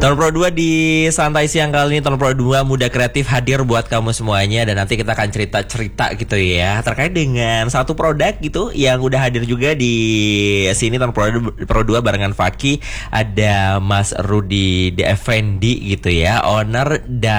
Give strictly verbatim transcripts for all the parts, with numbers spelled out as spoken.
Tahun Pro dua di Santai Siang kali ini, Tahun Pro dua Muda Kreatif hadir buat kamu semuanya. Dan nanti kita akan cerita-cerita gitu ya terkait dengan satu produk gitu yang udah hadir juga di sini Tahun Pro dua barengan Faki. Ada Mas Rudy De Effendi gitu ya, owner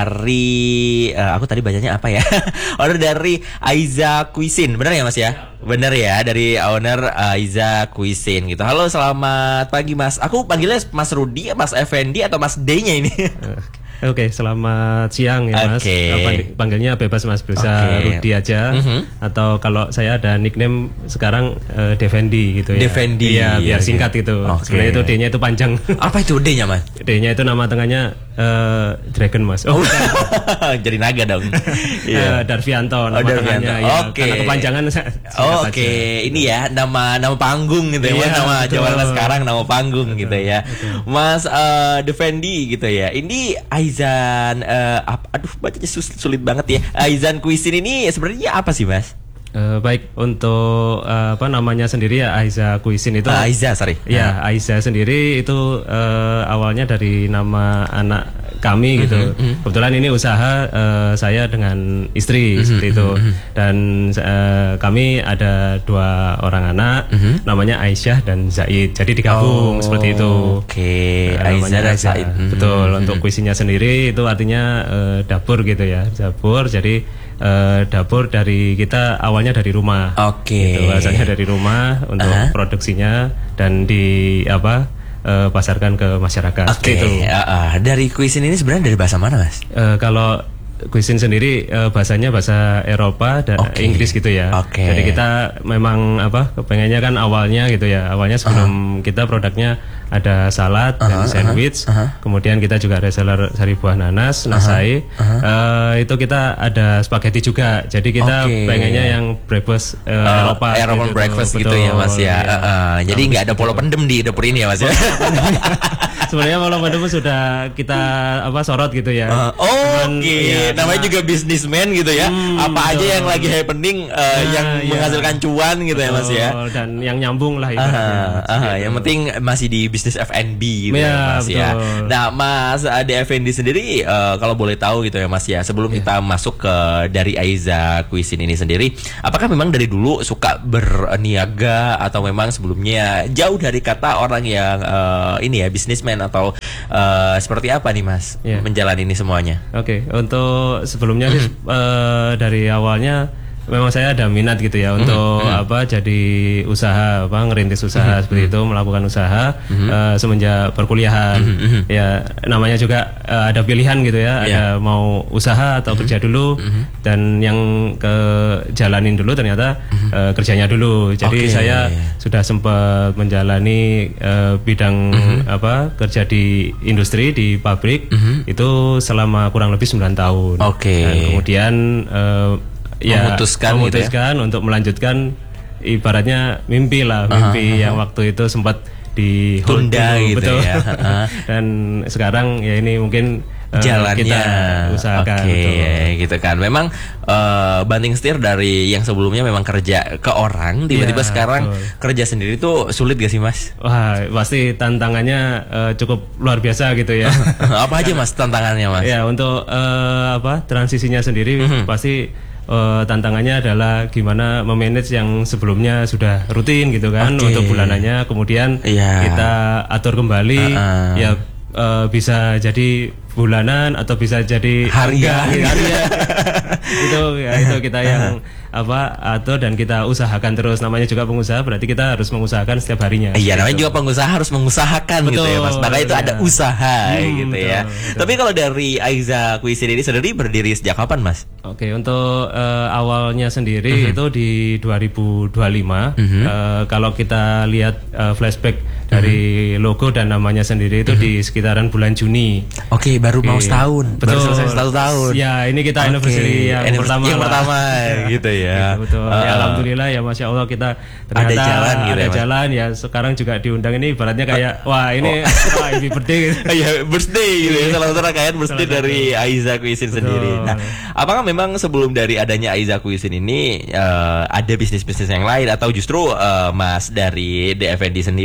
dari uh, aku tadi bacanya apa ya? Owner dari Aiza Cuisine, benar ya Mas ya? Bener ya, dari owner Aiza Cuisine gitu. Halo, selamat pagi Mas. Aku panggilnya Mas Rudy, Mas Effendi atau Mas D-nya ini? Oke, okay, selamat siang ya Mas. Okay. Panggilnya bebas Mas, bisa okay. Rudy aja. Mm-hmm. Atau kalau saya ada nickname sekarang uh, Defendi gitu ya. Defendi. Iya, biar okay. singkat gitu. Okay. Sebenarnya itu D-nya itu panjang. Apa itu D-nya Mas? D-nya itu nama tengahnya uh, Dragon Mas. Oh, jadi naga dong. yeah. uh, Darvianto nama oh, tengahnya. Ya, okay. Karena kepanjangan. Oh, Oke, okay. Ini ya nama nama panggung gitu ya. Yeah, nama Jawa sekarang nama panggung betul. Gitu ya. Betul. Mas uh, Defendi gitu ya. Ini Aizan, uh, ap, aduh bacanya sulit banget ya. Aizan Cuisine ini sebenarnya apa sih Mas? Uh, baik, untuk uh, apa namanya sendiri ya Aiza Cuisine itu. Uh, Aiza, sorry. Ya, Aiza sendiri itu uh, awalnya dari nama anak kami gitu. Mm-hmm, mm-hmm. Kebetulan ini usaha uh, saya dengan istri mm-hmm, seperti itu. Mm-hmm. Dan uh, kami ada dua orang anak, mm-hmm. namanya Aisyah dan Zaid. Jadi digabung oh, seperti itu. Oke, okay. uh, Aisyah dan Zaid. Mm-hmm. Betul. Mm-hmm. Untuk cuisine-nya sendiri itu artinya uh, dapur gitu ya, dapur. Jadi Uh, dapur dari kita awalnya dari rumah. Oke. Okay. Gitu, asalnya dari rumah untuk uh-huh. produksinya dan di apa uh, pasarkan ke masyarakat. Oke. Okay. Gitu. Uh, uh, dari cuisine ini sebenarnya dari bahasa mana Mas? Uh, kalau cuisine sendiri uh, bahasanya bahasa Eropa dan okay. Inggris gitu ya. Okay. Jadi kita memang apa kepengennya kan awalnya gitu ya. Awalnya sebelum uh-huh. kita produknya ada salad uh-huh, dan sandwich. Uh-huh. Kemudian kita juga reseller sari buah nanas, uh-huh. nasai. Uh-huh. Uh, itu kita ada spaghetti juga. Jadi kita okay. pengennya yang breakfast uh, uh, Eropa. European gitu, breakfast gitu ya Mas ya. ya. Uh, uh, jadi nggak ada polo pendem di dapur ini ya Mas ya. Sebenarnya polo pendem sudah kita apa sorot gitu ya. Uh, oh, oke. Okay. Ya, namanya juga bisnismen gitu ya. Hmm, apa aja betul. Yang lagi happening uh, nah, yang ya. Menghasilkan cuan gitu betul. Ya Mas ya. Dan yang nyambung lah itu. Uh, uh, yang penting masih di bisnis F and B gitu ya, ya Mas betul. Ya. Nah Mas D Effendi sendiri uh, kalau boleh tahu gitu ya Mas ya, sebelum ya. Kita masuk ke dari Aiza Cuisine ini sendiri, apakah memang dari dulu suka berniaga atau memang sebelumnya jauh dari kata orang yang uh, ini ya bisnismen atau uh, seperti apa nih Mas ya. Menjalani ini semuanya? Oke, okay. Untuk sebelumnya mm-hmm. uh, dari awalnya memang saya ada minat gitu ya untuk mm-hmm. apa jadi usaha apa ngerintis usaha mm-hmm. seperti itu, melakukan usaha mm-hmm. uh, semenjak perkuliahan mm-hmm. ya namanya juga uh, ada pilihan gitu ya, yeah. ada mau usaha atau mm-hmm. kerja dulu mm-hmm. dan yang ke jalanin dulu ternyata mm-hmm. uh, kerjanya dulu. Jadi okay. saya sudah sempat menjalani uh, bidang mm-hmm. apa kerja di industri di pabrik mm-hmm. itu selama kurang lebih sembilan tahun. Oke. Okay. Dan kemudian uh, ya, memutuskan, memutuskan gitu ya? Untuk melanjutkan ibaratnya mimpi lah, mimpi uh-huh, yang uh-huh. waktu itu sempat di tunda gitu betul. Ya. Uh-huh. Dan sekarang ya ini mungkin uh, jalannya kita usahakan. Oke, okay, gitu kan. Memang uh, banting setir dari yang sebelumnya memang kerja ke orang, tiba-tiba ya, sekarang betul. Kerja sendiri tuh sulit gak sih Mas? Wah, pasti tantangannya uh, cukup luar biasa gitu ya. Apa aja Mas tantangannya Mas? Ya untuk uh, apa transisinya sendiri uh-huh. pasti Uh, tantangannya adalah gimana memanage yang sebelumnya sudah rutin gitu kan okay. untuk bulanannya, kemudian yeah. kita atur kembali uh-uh. ya uh, bisa jadi bulanan atau bisa jadi harian. Harian. itu ya itu kita yang apa atur dan kita usahakan terus. Namanya juga pengusaha berarti kita harus mengusahakan setiap harinya. Iya, namanya juga pengusaha harus mengusahakan betul, gitu ya Mas. Maka itu ya. Ada usaha hmm, gitu betul, ya. Betul. Tapi kalau dari Aiza Cuisine ini sendiri berdiri sejak kapan Mas? Oke, untuk uh, awalnya sendiri uh-huh. itu di dua ribu dua puluh lima. Uh-huh. Uh, kalau kita lihat uh, flashback dari uh-huh. logo dan namanya sendiri itu uh-huh. di sekitaran bulan Juni. Oke, baru okay. mau setahun. Betul. Baru selesai satu tahun. Ya, ini kita okay. anniversary yang anniversary pertama. Yang pertama gitu ya. Gitu, betul. Uh, ya, alhamdulillah ya Masya Allah kita ternyata ada jalan gitu ada ya, jalan ya. Sekarang juga diundang ini ibaratnya kayak wah ini oh. wah happy birthday gitu. Ya birthday gitu ya. Salah satu rangkaian birthday dari Aiza Cuisine betul. Sendiri. Nah, apakah memang sebelum dari adanya Aiza Cuisine ini uh, ada bisnis-bisnis yang lain atau justru uh, Mas dari D Effendi sendiri uh,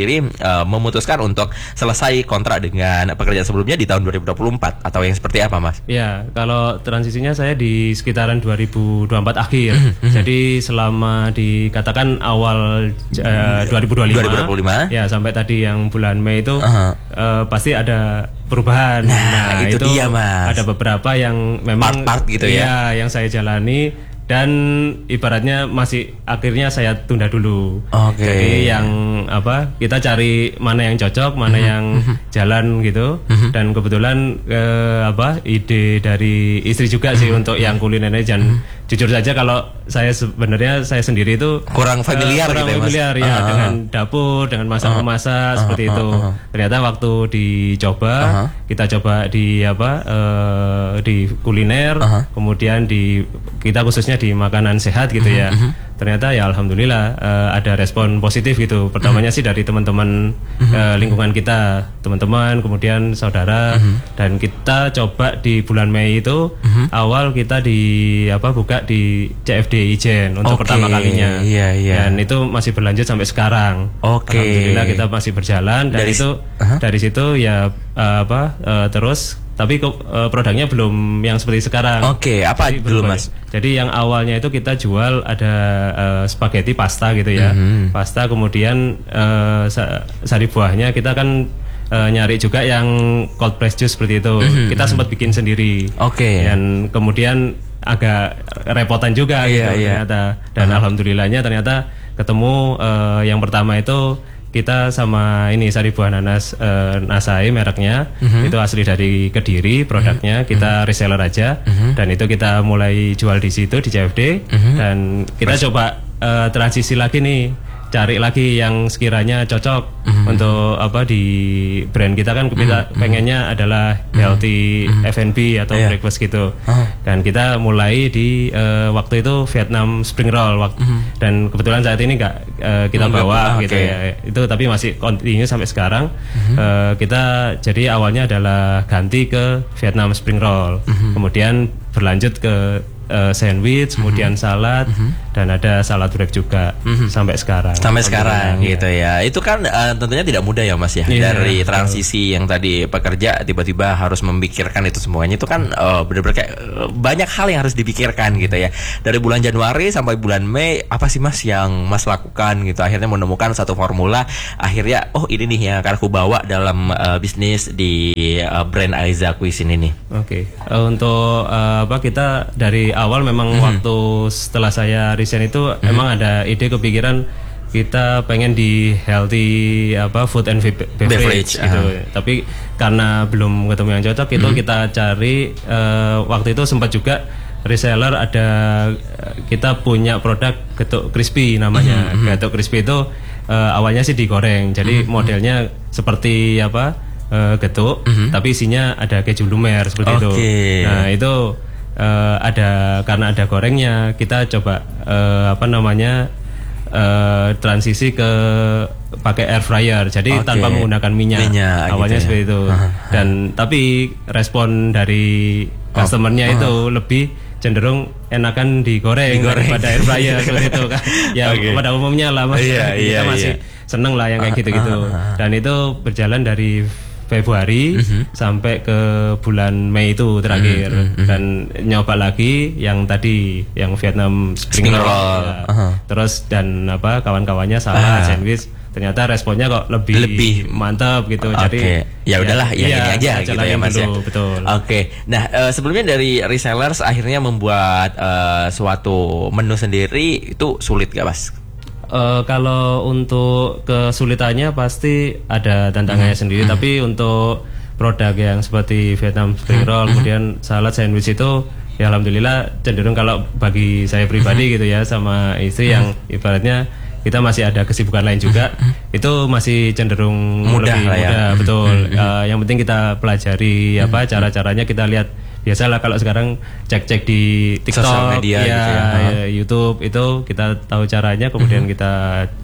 uh, memutuskan untuk selesai kontrak dengan pekerjaan sebelumnya di tahun dua ribu dua puluh empat atau yang seperti apa, Mas? Ya, kalau transisinya saya di sekitaran dua ribu dua puluh empat akhir. Jadi selama dikatakan awal uh, dua ribu dua puluh lima ya sampai tadi yang bulan Mei itu uh-huh. uh, pasti ada perubahan. Nah, nah itu, itu dia, Mas. Ada beberapa yang memang part-part gitu ya. Ya, yang saya jalani dan ibaratnya masih akhirnya saya tunda dulu. Okay. Jadi yang apa kita cari mana yang cocok, mana mm-hmm. yang jalan gitu. Mm-hmm. Dan kebetulan eh, apa ide dari istri juga sih mm-hmm. untuk yang kulinernya. Dan mm-hmm. jujur saja kalau saya sebenarnya saya sendiri itu kurang familiar, uh, kurang gitu familiar ya, ya uh-huh. dengan dapur, dengan masak-memasak uh-huh. seperti uh-huh. itu. Ternyata waktu dicoba, uh-huh. kita coba di apa uh, di kuliner, uh-huh. kemudian di kita khususnya di makanan sehat gitu ya. Uh-huh. Ternyata ya alhamdulillah uh, ada respon positif gitu. Pertamanya uh-huh. sih dari teman-teman uh-huh. uh, lingkungan kita, teman-teman, kemudian saudara uh-huh. dan kita coba di bulan Mei itu uh-huh. awal kita di apa buka di C F D Ijen untuk okay. pertama kalinya. Iya, iya. Dan itu masih berlanjut sampai sekarang. Oke. Okay. Alhamdulillah kita masih berjalan dan dari, itu uh-huh. dari situ ya uh, apa uh, terus tapi uh, produknya belum yang seperti sekarang. Oke, okay, apa jadi, dulu Mas? Jadi yang awalnya itu kita jual ada uh, spaghetti pasta gitu ya. Mm-hmm. Pasta kemudian uh, sari buahnya kita kan uh, nyari juga yang cold press juice seperti itu. Mm-hmm. Kita sempat bikin sendiri. Oke. Okay. Dan kemudian agak repotan juga yeah, gitu yeah. ternyata. Dan uh-huh. alhamdulillahnya ternyata ketemu uh, yang pertama itu kita sama ini sari buah nanas uh, Nasai mereknya uh-huh. itu asli dari Kediri produknya uh-huh. kita reseller aja uh-huh. dan itu kita mulai jual di situ di C F D uh-huh. dan kita Mas. coba uh, transisi lagi nih cari lagi yang sekiranya cocok uh-huh. untuk apa di brand kita kan kita uh-huh. pengennya adalah healthy uh-huh. F and B atau yeah. breakfast gitu uh-huh. dan kita mulai di uh, waktu itu Vietnam Spring Roll waktu uh-huh. dan kebetulan saat ini nggak uh, kita Enggak, bawa okay. gitu ya itu tapi masih continue sampai sekarang uh-huh. uh, kita jadi awalnya adalah ganti ke Vietnam Spring Roll uh-huh. kemudian berlanjut ke uh, sandwich, kemudian mm-hmm. salad mm-hmm. dan ada salad wrap juga mm-hmm. sampai sekarang. Sampai sekarang ya. Gitu ya. Itu kan uh, tentunya tidak mudah ya Mas ya. Yeah. Dari transisi yang tadi pekerja tiba-tiba harus memikirkan itu semuanya itu kan uh, benar-benar kayak uh, banyak hal yang harus dipikirkan gitu ya. Dari bulan Januari sampai bulan Mei apa sih Mas yang Mas lakukan gitu akhirnya menemukan satu formula akhirnya oh ini nih yang akan aku bawa dalam uh, bisnis di uh, brand Aiza Cuisine ini. Oke. Okay. Uh, untuk uh, apa kita dari awal memang mm-hmm. waktu setelah saya resign itu mm-hmm. emang ada ide kepikiran kita pengen di healthy apa food and beverage, beverage gitu. Uh-huh. Tapi karena belum ketemu yang cocok itu mm-hmm. kita cari uh, waktu itu sempat juga reseller ada kita punya produk getuk crispy namanya. Mm-hmm. Getuk crispy itu uh, awalnya sih digoreng. Jadi mm-hmm. modelnya seperti apa? Uh, getuk mm-hmm. tapi isinya ada keju lumer seperti okay. itu. Nah, itu uh, ada karena ada gorengnya kita coba uh, apa namanya? Uh, transisi ke pakai air fryer, jadi okay. tanpa menggunakan minyak, minyak awalnya gitu ya. Seperti itu. Uh-huh. Dan tapi respon dari customernya oh. itu uh-huh. lebih cenderung enakan digoreng, digoreng. daripada air fryer seperti itu kan. Ya okay. pada umumnya lah mas, yeah, kita yeah, masih yeah. seneng lah yang kayak gitu-gitu. Uh-huh. Dan itu berjalan dari Februari uh-huh. sampai ke bulan Mei itu terakhir uh-huh. dan nyoba lagi yang tadi yang Vietnam Spring, Spring Roll, Roll. Ya. Uh-huh. Terus dan apa kawan-kawannya salad uh-huh. sandwich ternyata responnya kok lebih, lebih mantap gitu. Okay. Jadi ya udahlah ya, ya ini aja gitu ya Mas dulu, ya. Betul. Oke. Okay. Nah, uh, sebelumnya dari resellers akhirnya membuat uh, suatu menu sendiri itu sulit gak Mas? Uh, kalau untuk kesulitannya pasti ada tantangannya hmm. sendiri, hmm. tapi untuk produk yang seperti Vietnam Spring Roll, hmm. kemudian salad sandwich itu ya alhamdulillah cenderung kalau bagi saya pribadi hmm. gitu ya sama istri hmm. yang ibaratnya kita masih ada kesibukan lain juga, hmm. itu masih cenderung mudah lebih lah ya. mudah, betul. Hmm. Uh, yang penting kita pelajari hmm. apa cara-caranya, kita lihat. Biasalah kalau sekarang cek-cek di TikTok, sosial media ya, gitu ya. ya, YouTube itu kita tahu caranya, kemudian mm-hmm. kita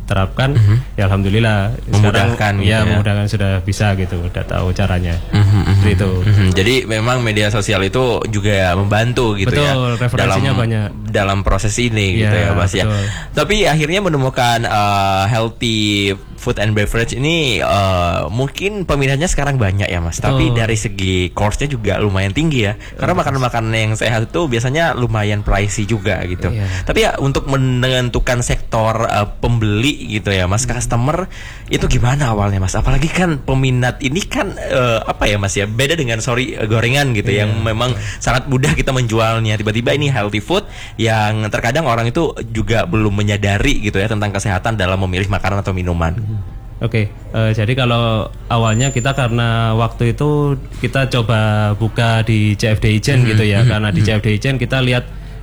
terapkan, mm-hmm. ya alhamdulillah memudahkan sekarang gitu ya, ya memudahkan sudah bisa gitu, udah tahu caranya. Mm-hmm. Seperti itu. Mm-hmm. Jadi memang media sosial itu juga membantu gitu. Betul, ya referensinya dalam banyak dalam proses ini gitu ya, ya Mas betul. ya. Tapi akhirnya menemukan uh, healthy food and beverage ini uh, mungkin peminatnya sekarang banyak ya, Mas. Betul. Tapi dari segi cost-nya juga lumayan tinggi ya. Karena makanan-makanan yang sehat itu biasanya lumayan pricey juga gitu. Iya. Tapi ya untuk menentukan sektor uh, pembeli gitu ya, Mas, customer itu gimana awalnya, Mas? Apalagi kan peminat ini kan uh, apa ya, Mas ya, beda dengan sorry gorengan gitu iya, yang memang betul. sangat mudah kita menjualnya. Tiba-tiba ini healthy food yang terkadang orang itu juga belum menyadari gitu ya tentang kesehatan dalam memilih makanan atau minuman. Oke, okay, uh, jadi kalau awalnya kita karena waktu itu kita coba buka di C F D Ijen mm-hmm. gitu ya, mm-hmm. karena di C F D Ijen kita lihat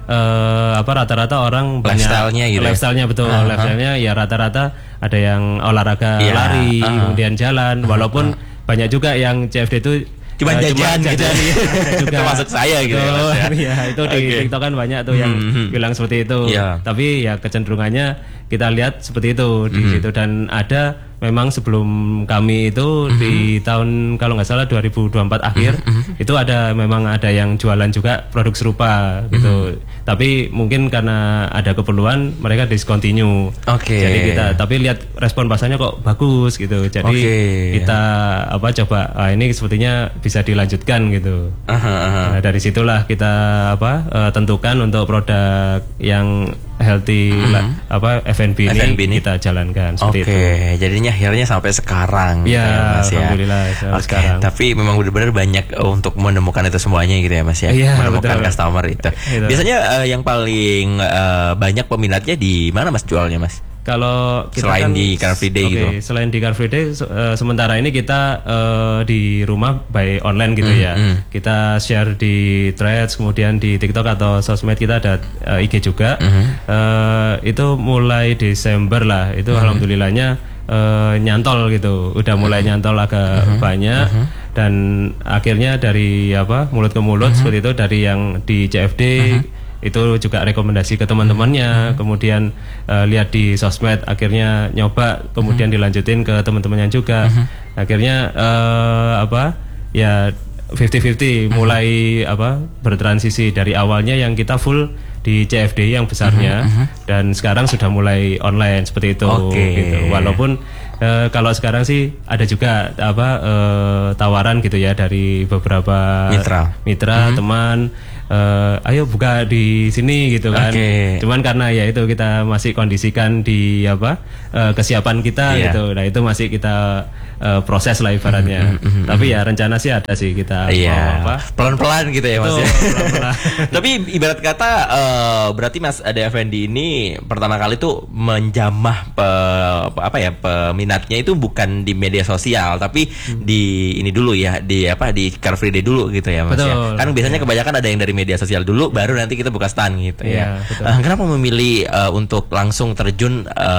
uh, apa rata-rata orang banyak lifestyle-nya gitu. Lifestyle-nya betul, uh-huh. lifestyle-nya ya rata-rata ada yang olahraga yeah. lari, uh-huh. kemudian jalan, walaupun uh-huh. banyak juga yang C F D itu cuma uh, jajan, cuma jajan gitu. juga termasuk saya gitu ya, Mas, ya. ya itu di okay. TikTok kan banyak tuh yang mm-hmm. bilang seperti itu. Yeah. Tapi ya kecenderungannya kita lihat seperti itu di mm-hmm. situ, dan ada memang sebelum kami itu mm-hmm. di tahun kalau nggak salah dua ribu dua puluh empat akhir mm-hmm. itu ada memang ada yang jualan juga produk serupa gitu. Mm-hmm. Tapi mungkin karena ada keperluan mereka discontinue. Oke. Okay. Jadi kita tapi lihat respon pasarnya kok bagus gitu. Jadi okay. kita apa coba ah, ini sepertinya bisa dilanjutkan gitu. Uh-huh, uh-huh. Nah, dari situlah kita apa uh, tentukan untuk produk yang healthy mm-hmm. la, apa F and B ini, F and B ini kita jalankan seperti okay. itu. Oke, jadinya akhirnya sampai sekarang ya, gitu ya, Mas ya. Alhamdulillah sampai okay. sekarang. Tapi memang benar-benar banyak untuk menemukan itu semuanya gitu ya, Mas ya. Ya, menemukan betul. customer itu. itu. Biasanya uh, yang paling uh, banyak peminatnya di mana, Mas, jualnya, Mas? Kalau kita selain kan, di Car Free Day okay, gitu. Selain di Car Free Day uh, sementara ini kita uh, di rumah by online gitu mm, ya. Mm. Kita share di Threads, kemudian di TikTok atau sosmed kita ada uh, I G juga. Mm-hmm. Uh, itu mulai Desember lah. Itu mm-hmm. alhamdulillahnya uh, nyantol gitu. Udah mulai mm-hmm. nyantol agak mm-hmm. banyak mm-hmm. dan akhirnya dari apa mulut ke mulut mm-hmm. seperti itu, dari yang di C F D mm-hmm. itu juga rekomendasi ke teman-temannya, hmm. kemudian uh, lihat di sosmed, akhirnya nyoba, kemudian hmm. dilanjutin ke teman-temannya juga, hmm. akhirnya uh, apa ya fifty fifty hmm. mulai apa bertransisi dari awalnya yang kita full di C F D yang besarnya, hmm. dan sekarang sudah mulai online seperti itu. Okay. Gitu. Walaupun uh, kalau sekarang sih ada juga apa uh, tawaran gitu ya dari beberapa mitra, mitra hmm. teman. Uh, ayo buka di sini gitu kan. Okay. Cuman karena ya itu kita masih kondisikan di apa uh, kesiapan kita yeah. gitu. Nah itu masih kita uh, proses lah ibaratnya. Mm, mm, mm, Tapi ya rencana sih ada sih kita yeah. mau apa pelan-pelan gitu ya, Mas. Tuh, pelan-pelan. Tapi ibarat kata uh, berarti Mas Ade Effendi ini pertama kali tuh menjamah pe, apa ya peminatnya itu bukan di media sosial, tapi hmm. di ini dulu ya, di apa di Car Free Day dulu gitu ya, Mas. Betul. Ya. Kan biasanya yeah. kebanyakan ada yang dari media sosial dulu, baru nanti kita buka stand gitu yeah, ya. Uh, kenapa memilih uh, untuk langsung terjun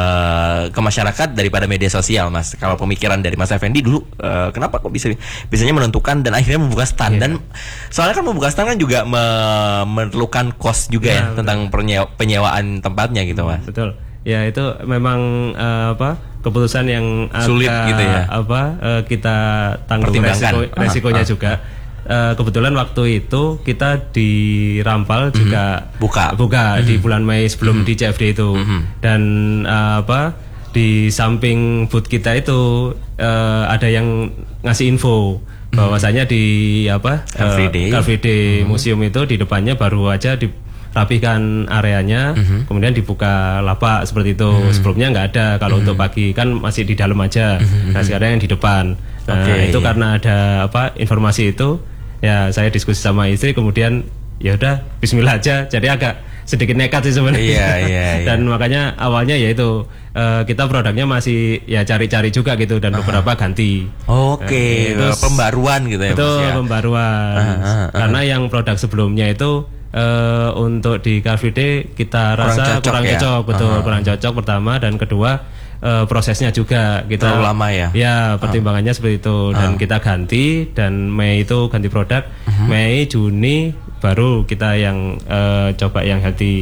uh, ke masyarakat daripada media sosial, Mas? Kalau pemikiran dari Mas Effendi dulu, uh, kenapa kok bisa biasanya menentukan dan akhirnya membuka stand? Yeah. Dan soalnya kan membuka stand kan juga me- memerlukan cost juga yeah, ya, tentang penyewa- penyewaan tempatnya gitu, Mas. Betul. Ya itu memang uh, apa keputusan yang sulit agak, gitu ya. Apa uh, kita tanggung resiko, resikonya uh, juga. Uh, kebetulan waktu itu kita di Rampal mm-hmm. juga buka buka mm-hmm. di bulan Mei sebelum mm-hmm. di C F D itu mm-hmm. dan uh, apa di samping booth kita itu uh, ada yang ngasih info mm-hmm. bahwasanya di apa Car Free Day, uh, Car Free Day mm-hmm. museum itu di depannya baru aja dirapikan areanya, mm-hmm. kemudian dibuka lapak seperti itu. Mm-hmm. Sebelumnya nggak ada, kalau mm-hmm. untuk pagi kan masih di dalam aja. Mm-hmm. Nah sekarang yang di depan. Nah okay, itu iya. karena ada apa informasi itu. Ya saya diskusi sama istri, kemudian ya udah Bismillah aja. Jadi agak sedikit nekat sih sebenarnya. Iya, iya, iya. Dan makanya awalnya ya itu uh, kita produknya masih ya cari-cari juga gitu, dan uh-huh. beberapa ganti. Oke, okay. uh, pembaruan gitu ya. Betul, ya? pembaruan. Uh-huh, uh-huh. Karena yang produk sebelumnya itu uh, untuk di Car Free Day kita kurang rasa cocok, kurang ya? cocok, betul, uh-huh. kurang cocok pertama, dan kedua Uh, prosesnya juga kita terlalu lama ya. Ya pertimbangannya uh. seperti itu, dan uh. kita ganti, dan Mei itu ganti produk, uh-huh. Mei Juni baru kita yang uh, coba yang healthy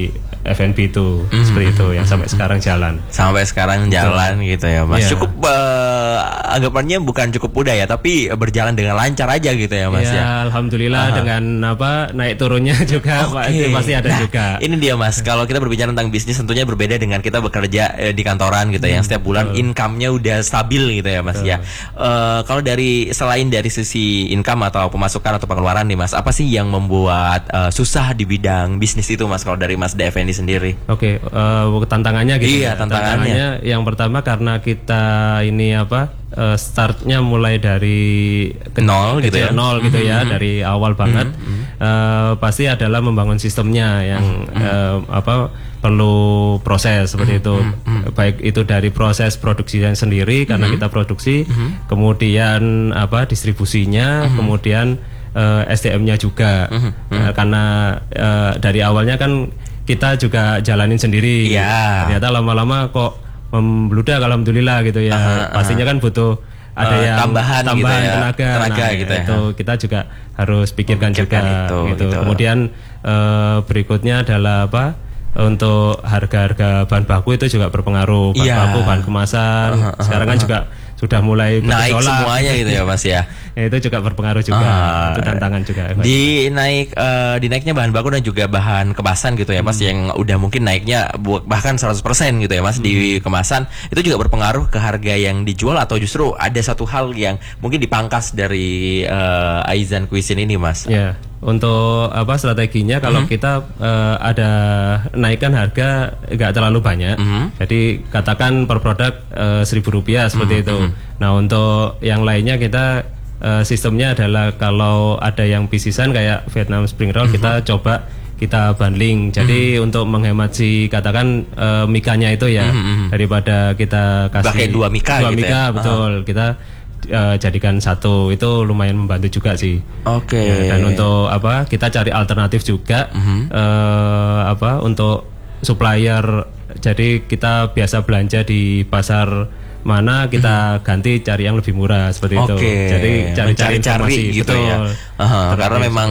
F and B itu mm-hmm. seperti itu yang sampai sekarang jalan. Sampai sekarang jalan so, gitu ya Mas. Yeah. Cukup uh, anggapannya bukan cukup mudah ya, tapi berjalan dengan lancar aja gitu ya Mas yeah, ya. Alhamdulillah uh-huh. dengan apa naik turunnya juga okay. pasti ada nah, juga. Ini dia Mas, kalau kita berbicara tentang bisnis tentunya berbeda dengan kita bekerja eh, di kantoran gitu ya, yang setiap bulan Betul. income-nya udah stabil gitu ya Mas Betul. ya. Uh, kalau dari selain dari sisi income atau pemasukan atau pengeluaran nih Mas, apa sih yang membuat uh, susah di bidang bisnis itu Mas kalau dari Mas D F N D sendiri? Oke, okay, uh, tantangannya gitu. Iya, ya. tantangannya. tantangannya yang pertama karena kita ini apa uh, startnya mulai dari ke, nol gitu ya, nol gitu mm-hmm. ya, dari awal banget. Mm-hmm. Uh, pasti adalah membangun sistemnya yang mm-hmm. uh, apa perlu proses seperti mm-hmm. itu, mm-hmm. baik itu dari proses produksinya sendiri mm-hmm. karena kita produksi, mm-hmm. kemudian apa distribusinya, mm-hmm. kemudian uh, S D M-nya juga, mm-hmm. uh, karena uh, dari awalnya kan kita juga jalanin sendiri. Yeah. Ternyata lama-lama kok membludak alhamdulillah gitu ya. Uh-huh, pastinya kan butuh ada uh, yang tambahan, tambahan gitu ya. tenaga. tenaga nah, gitu ya. Itu kita juga harus pikirkan, pikirkan juga itu, gitu. gitu. Kemudian uh, berikutnya adalah apa? Untuk harga-harga bahan baku itu juga berpengaruh. Bahan yeah. baku, bahan kemasan. Uh-huh, uh-huh, uh-huh. Sekarang kan juga sudah mulai naik semuanya gitu ya Mas ya. Ya, itu juga berpengaruh juga, uh, itu tantangan juga. Di naik uh, dinaiknya bahan baku dan juga bahan kemasan gitu ya Mas, hmm. yang udah mungkin naiknya bahkan seratus persen gitu ya Mas hmm. di kemasan, itu juga berpengaruh ke harga yang dijual atau justru ada satu hal yang mungkin dipangkas dari uh, Aizan Cuisine ini Mas? Ya. Untuk apa strateginya kalau mm-hmm. kita uh, ada naikkan harga nggak terlalu banyak, mm-hmm. jadi katakan per produk uh, seribu rupiah seperti mm-hmm. itu. Nah untuk yang lainnya kita uh, sistemnya adalah kalau ada yang pisisan kayak Vietnam Spring Roll mm-hmm. kita coba kita bundling. Jadi mm-hmm. untuk menghemat si katakan uh, mikanya itu ya mm-hmm. daripada kita kasih pakai dua mika, dua gitu mika ya? Betul uh-huh. kita Uh, jadikan satu, itu lumayan membantu juga sih. Oke. Okay. Ya, dan untuk apa kita cari alternatif juga uh-huh. uh, apa untuk supplier. Jadi kita biasa belanja di pasar mana kita ganti cari yang lebih murah seperti okay. itu. Jadi cari-cari informasi gitu betul. Ya. Uh-huh, karena memang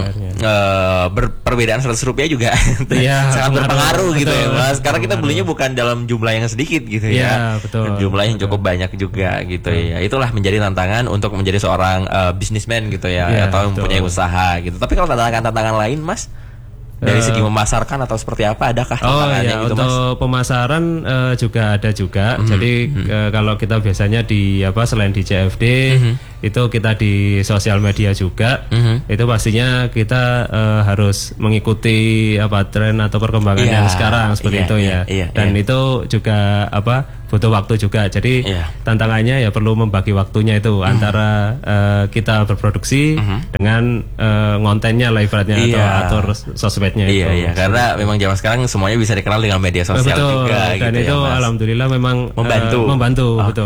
uh, ber- perbedaan seratus rupiah juga ya, sangat berpengaruh gitu ya Mas. Karena kita belinya bukan dalam jumlah yang sedikit gitu ya. Ya betul. Jumlahnya cukup banyak juga gitu betul. Ya. Itulah menjadi tantangan untuk menjadi seorang uh, businessman gitu ya, ya atau betul. mempunyai usaha gitu. Tapi kalau tantangan-tantangan lain Mas, dari segi memasarkan atau seperti apa, adakah tantangannya oh, ya, gitu Mas? Untuk pemasaran uh, juga ada juga. Mm-hmm. Jadi mm-hmm. Uh, kalau kita biasanya di apa selain di C F D mm-hmm. itu kita di sosial media juga. Mm-hmm. Itu pastinya kita uh, harus mengikuti apa tren atau perkembangan yeah. yang sekarang seperti yeah, itu yeah, ya. Yeah, Dan yeah. itu juga apa butuh waktu juga. Jadi yeah. tantangannya ya perlu membagi waktunya itu mm-hmm. antara uh, kita berproduksi mm-hmm. dengan uh, ngontennya lah ibaratnya yeah. atau atur sosmed. Iya, itu. iya, karena memang zaman sekarang semuanya bisa dikenal dengan media sosial betul, juga dan gitu itu ya, Mas. Alhamdulillah memang membantu, uh, membantu, okay. betul.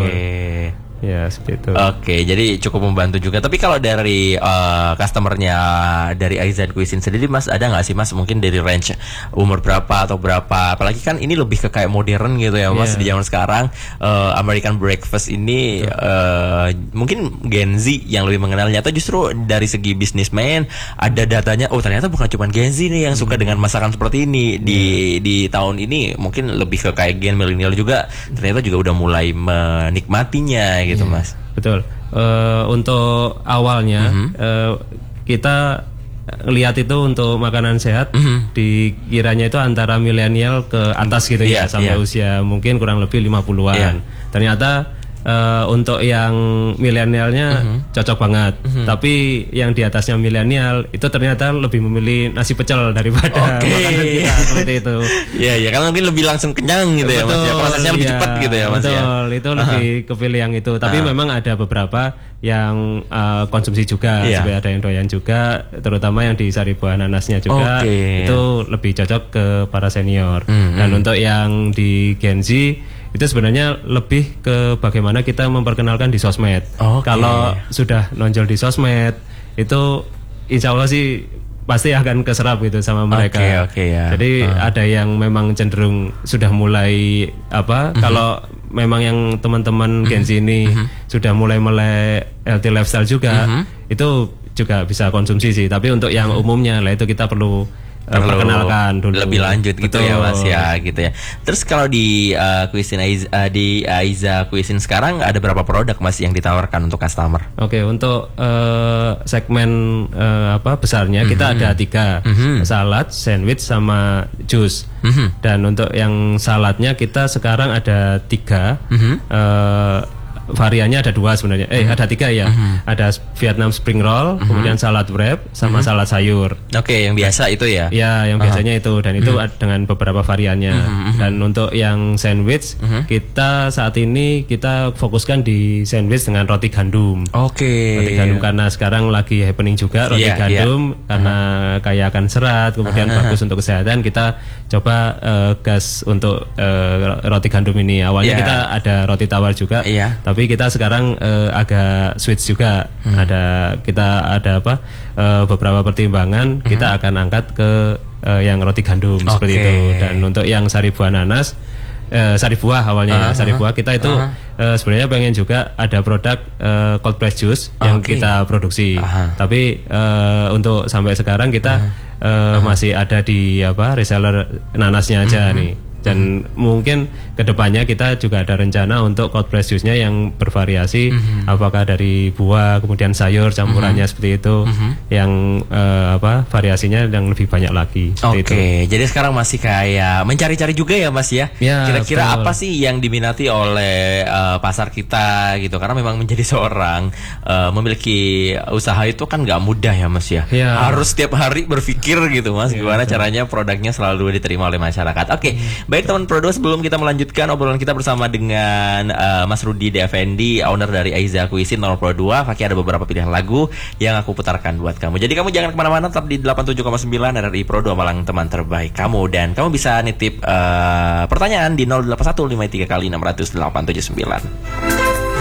Ya seperti itu. Oke, jadi cukup membantu juga. Tapi kalau dari uh, customernya dari Aizan Cuisine sendiri, Mas, ada nggak sih Mas mungkin dari range umur berapa atau berapa? Apalagi kan ini lebih ke kayak modern gitu ya Mas, yeah. di zaman sekarang uh, American breakfast ini uh, mungkin Gen Z yang lebih mengenalnya, atau justru dari segi bisnismen ada datanya, oh ternyata bukan cuma Gen Z nih yang hmm. suka dengan masakan seperti ini di yeah. di tahun ini, mungkin lebih ke kayak Gen milenial juga ternyata juga udah mulai menikmatinya gitu, yeah. Mas. Betul. Uh, untuk awalnya mm-hmm. uh, kita lihat itu untuk makanan sehat mm-hmm. dikiranya itu antara milenial ke atas gitu yeah, ya sampai yeah. usia mungkin kurang lebih lima puluhan. Yeah. Ternyata uh, untuk yang milenialnya mm-hmm. cocok banget. Mm-hmm. Tapi yang di atasnya milenial itu ternyata lebih memilih nasi pecel daripada okay. makanan kita seperti itu. Iya, ya karena mungkin lebih langsung kenyang gitu betul, ya Mas. Ya, prosesnya lebih ya, cepat gitu ya Mas. Betul, ya. Itu lebih uh-huh. kepilih yang itu. Tapi uh-huh. memang ada beberapa yang uh, konsumsi juga, yeah. sebenarnya ada yang doyan juga, terutama yang di sari buah nanasnya juga. Okay. Itu lebih cocok ke para senior. Mm-hmm. Dan untuk yang di Gen Z itu sebenarnya lebih ke bagaimana kita memperkenalkan di sosmed. Okay. Kalau sudah nonjol di sosmed itu insya Allah sih pasti akan keserap gitu sama mereka. Okay, okay, ya. Jadi uh. ada yang memang cenderung sudah mulai apa? Uh-huh. Kalau memang yang teman-teman uh-huh. Gen Z ini uh-huh. sudah mulai mulai healthy lifestyle juga, uh-huh. itu juga bisa konsumsi sih. Tapi untuk yang uh-huh. umumnya lah itu kita perlu perkenalkan dulu lebih lanjut gitu Betul. ya Mas ya gitu ya. Terus kalau di uh, Cuisine Aiza, uh, di Aiza Cuisine sekarang ada berapa produk Mas yang ditawarkan untuk customer? Oke, untuk uh, segmen uh, apa besarnya mm-hmm. kita ada tiga, mm-hmm. salad, sandwich, sama jus. Mm-hmm. Dan untuk yang saladnya kita sekarang ada tiga. Mm-hmm. Uh, variannya ada dua sebenarnya, eh mm-hmm. ada tiga ya, mm-hmm. ada Vietnam Spring Roll, mm-hmm. kemudian salad wrap, sama mm-hmm. salad sayur. Oke, okay, yang biasa itu ya? Ya, yang uh-huh. biasanya itu, dan itu mm-hmm. dengan beberapa variannya. Mm-hmm. Dan untuk yang sandwich, mm-hmm. kita saat ini kita fokuskan di sandwich dengan roti gandum. Oke. Okay. Roti gandum karena sekarang lagi happening juga roti yeah, gandum yeah. karena uh-huh. kaya akan serat, kemudian uh-huh. bagus untuk kesehatan. Kita coba uh, gas untuk uh, roti gandum ini. Awalnya yeah. kita ada roti tawar juga. Yeah. Tapi kita sekarang uh, agak switch juga, hmm. ada kita ada apa uh, beberapa pertimbangan, hmm. kita akan angkat ke uh, yang roti gandum okay. seperti itu. Dan untuk yang sari buah nanas, uh, sari buah awalnya, uh-huh. sari buah kita itu uh-huh. uh, sebenarnya pengen juga ada produk uh, cold press juice okay. yang kita produksi. Uh-huh. Tapi uh, untuk sampai sekarang kita uh-huh. uh, uh-huh. masih ada di apa reseller nanasnya aja uh-huh. nih. Dan mm-hmm. mungkin kedepannya kita juga ada rencana untuk cold press juice-nya yang bervariasi, mm-hmm. apakah dari buah kemudian sayur campurannya mm-hmm. seperti itu, mm-hmm. yang uh, apa variasinya yang lebih banyak lagi. Oke, okay. Jadi sekarang masih kayak mencari-cari juga ya Mas ya. Ya kira-kira betul. Apa sih yang diminati oleh uh, pasar kita gitu? Karena memang menjadi seorang uh, memiliki usaha itu kan nggak mudah ya Mas ya. ya. Harus setiap hari berpikir gitu Mas, ya, gimana betul. Caranya produknya selalu diterima oleh masyarakat. Oke. Okay. Hmm. Baik teman Pro dua, sebelum kita melanjutkan obrolan kita bersama dengan uh, Mas Rudi D Effendi, owner dari Aiza Cuisine nomor Pro dua, Fakih ada beberapa pilihan lagu yang aku putarkan buat kamu. Jadi kamu jangan kemana-mana, tetap di delapan puluh tujuh koma sembilan R R I Pro dua Malang, teman terbaik kamu. Dan kamu bisa nitip uh, pertanyaan di nol delapan satu lima tiga kali enam nol delapan tujuh sembilan.